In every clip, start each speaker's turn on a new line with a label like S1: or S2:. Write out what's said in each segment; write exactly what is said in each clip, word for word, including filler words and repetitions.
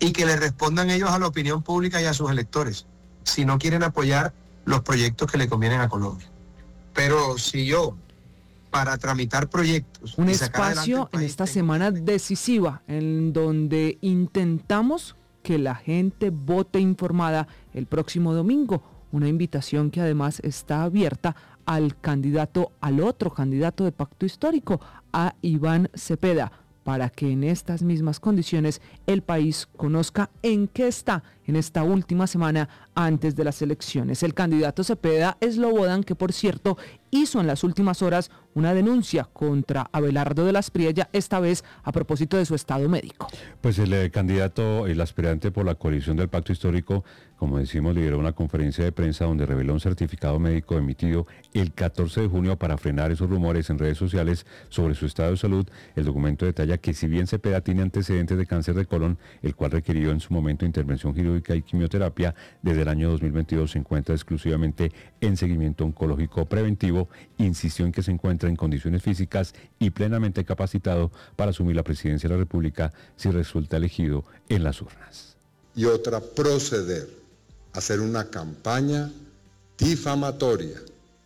S1: y que le respondan ellos a la opinión pública y a sus electores, si no quieren apoyar los proyectos que le convienen a Colombia. Pero si yo, para tramitar proyectos...
S2: Un espacio en esta semana decisiva en donde intentamos que la gente vote informada el próximo domingo. Una invitación que además está abierta al candidato, al otro candidato de Pacto Histórico, a Iván Cepeda, para que en estas mismas condiciones el país conozca en qué está en esta última semana antes de las elecciones. El candidato Cepeda Slobodan, que por cierto hizo en las últimas horas una denuncia contra Abelardo de la Espriella, esta vez a propósito de su estado médico.
S3: Pues el eh, candidato, el aspirante por la coalición del Pacto Histórico, como decimos, lideró una conferencia de prensa donde reveló un certificado médico emitido el catorce de junio para frenar esos rumores en redes sociales sobre su estado de salud. El documento detalla que si bien Cepeda tiene antecedentes de cáncer de colon, el cual requirió en su momento intervención quirúrgica y quimioterapia, desde el año dos mil veintidós se encuentra exclusivamente en seguimiento oncológico preventivo. Insistió en que se encuentra en condiciones físicas y plenamente capacitado para asumir la presidencia de la República si resulta elegido en las urnas.
S4: Y otra, proceder a hacer una campaña difamatoria,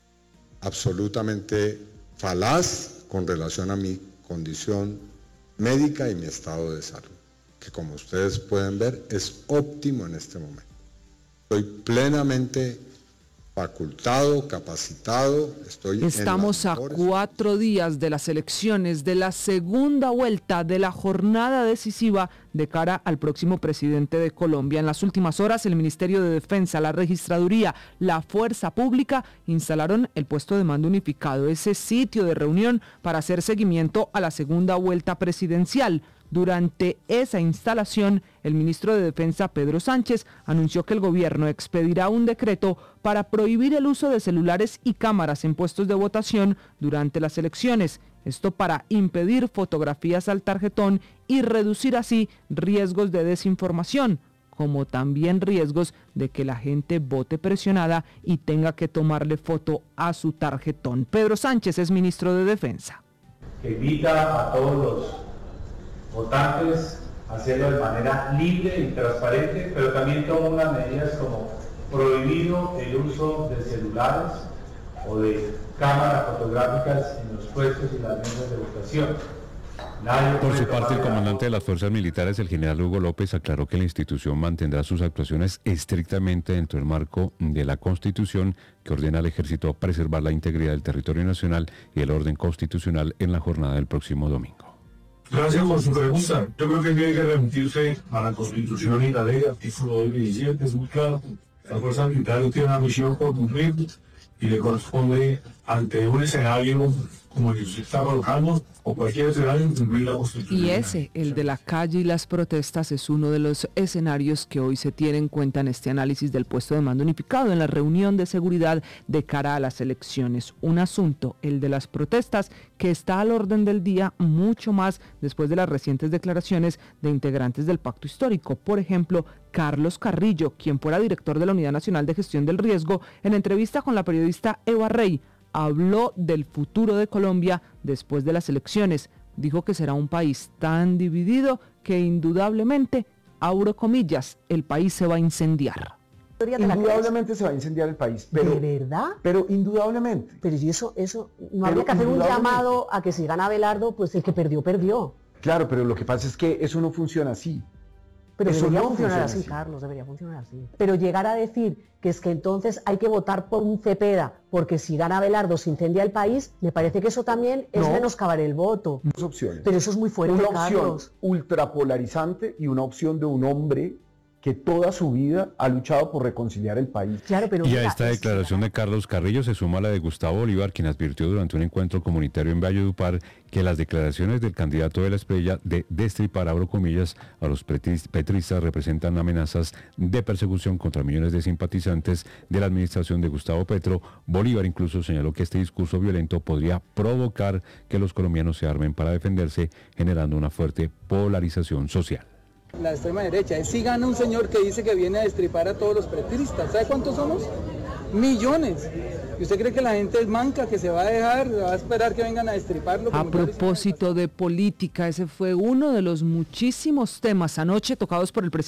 S4: absolutamente falaz con relación a mi condición médica y mi estado de salud, que como ustedes pueden ver es óptimo en este momento. Estoy plenamente facultado, capacitado, estoy
S2: Estamos a cuatro días de las elecciones, de la segunda vuelta de la jornada decisiva de cara al próximo presidente de Colombia. En las últimas horas, el Ministerio de Defensa, la Registraduría, la Fuerza Pública instalaron el puesto de mando unificado, ese sitio de reunión para hacer seguimiento a la segunda vuelta presidencial. Durante esa instalación, el ministro de Defensa, Pedro Sánchez, anunció que el gobierno expedirá un decreto para prohibir el uso de celulares y cámaras en puestos de votación durante las elecciones. Esto para impedir fotografías al tarjetón y reducir así riesgos de desinformación, como también riesgos de que la gente vote presionada y tenga que tomarle foto a su tarjetón. Pedro Sánchez es ministro de Defensa.
S5: Que invita a todos los votantes a hacerlo de manera libre y transparente, pero también toma unas medidas como prohibido el uso de celulares o de cámaras fotográficas en los puestos y las mesas de votación. Nadie
S3: Por su parte, el comandante de las fuerzas militares, el general Hugo López, aclaró que la institución mantendrá sus actuaciones estrictamente dentro del marco de la Constitución, que ordena al Ejército preservar la integridad del territorio nacional y el orden constitucional en la jornada del próximo domingo.
S6: Gracias por su pregunta. Yo creo que tiene que remitirse a la Constitución y la ley, artículo diecisiete, es muy claro. La fuerza militar tiene una misión por cumplir y le corresponde, ante un escenario como el que usted está colocando, o cualquier escenario, cumplir la Constitución.
S2: Y ese, el de la calle y las protestas, es uno de los escenarios que hoy se tiene en cuenta en este análisis del puesto de mando unificado en la reunión de seguridad de cara a las elecciones. Un asunto, el de las protestas, que está al orden del día mucho más después de las recientes declaraciones de integrantes del Pacto Histórico. Por ejemplo, Carlos Carrillo, quien fuera director de la Unidad Nacional de Gestión del Riesgo, en entrevista con la periodista Eva Rey, habló del futuro de Colombia después de las elecciones. Dijo que será un país tan dividido que indudablemente, abro comillas, el país se va a incendiar.
S7: Indudablemente se va a incendiar el país. Pero,
S8: ¿de verdad?
S7: Pero indudablemente.
S8: Pero y eso, eso, no habría que hacer un llamado a que si gana Abelardo, pues el que perdió, perdió.
S7: Claro, pero lo que pasa es que eso no funciona así.
S8: Pero
S7: Eso
S8: debería
S7: no
S8: funcionar
S7: funciona
S8: así,
S7: así.
S8: Carlos, debería funcionar así. Pero llegar a decir que es que entonces hay que votar por un Cepeda, porque si gana Abelardo se incendia el país, me parece que eso también es
S7: No.
S8: menoscabar el voto.
S7: Dos opciones.
S8: Pero eso es muy fuerte,
S7: Una opción
S8: Carlos.
S7: ultrapolarizante y una opción de un hombre que toda su vida ha luchado por reconciliar el país.
S8: Claro, pero
S3: Y a
S8: mira,
S3: esta
S8: es-
S3: declaración de Carlos Carrillo se suma la de Gustavo Bolívar, quien advirtió durante un encuentro comunitario en Valledupar que las declaraciones del candidato de la Espriella de destripar, abro comillas, a los petris- petristas representan amenazas de persecución contra millones de simpatizantes de la administración de Gustavo Petro. Bolívar incluso señaló que este discurso violento podría provocar que los colombianos se armen para defenderse, generando una fuerte polarización social.
S9: La extrema derecha, es si gana un señor que dice que viene a destripar a todos los petristas. ¿Sabe cuántos somos? Millones. ¿Y usted cree que la gente es manca, que se va a dejar, va a esperar que vengan a destriparlo?
S2: A propósito de política, ese fue uno de los muchísimos temas anoche tocados por el presidente